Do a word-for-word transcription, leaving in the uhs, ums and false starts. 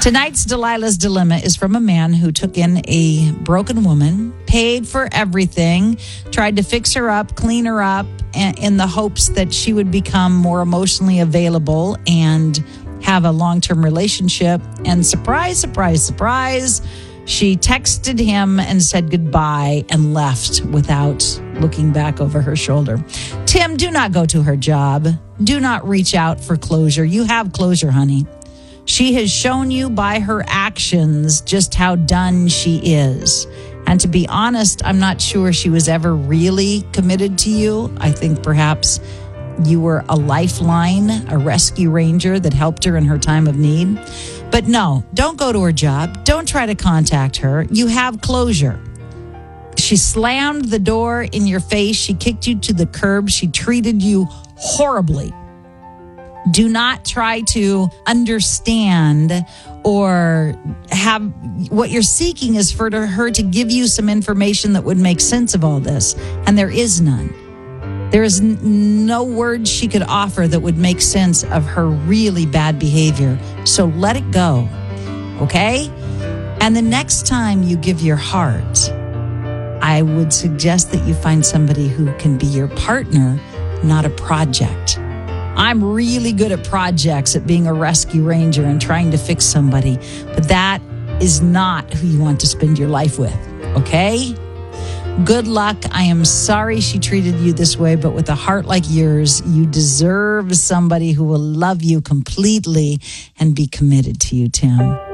Tonight's Delilah's Dilemma is from a man who took in a broken woman, paid for everything, tried to fix her up, clean her up, in the hopes that she would become more emotionally available and have a long-term relationship. And surprise, surprise, surprise, she texted him and said goodbye and left without looking back over her shoulder. Tim, do not go to her job. Do not reach out for closure. You have closure, honey. She has shown you by her actions just how done she is. And to be honest, I'm not sure she was ever really committed to you. I think perhaps you were a lifeline, a rescue ranger that helped her in her time of need. But no, don't go to her job. Don't try to contact her. You have closure. She slammed the door in your face. She kicked you to the curb. She treated you horribly. Do not try to understand or have what you're seeking is for her to give you some information that would make sense of all this. And there is none. There is n- no words she could offer that would make sense of her really bad behavior. So let it go. Okay? And the next time you give your heart, I would suggest that you find somebody who can be your partner, not a project. I'm really good at projects, at being a rescue ranger and trying to fix somebody. But that is not who you want to spend your life with, okay? Good luck. I am sorry she treated you this way, but with a heart like yours, you deserve somebody who will love you completely and be committed to you, Tim.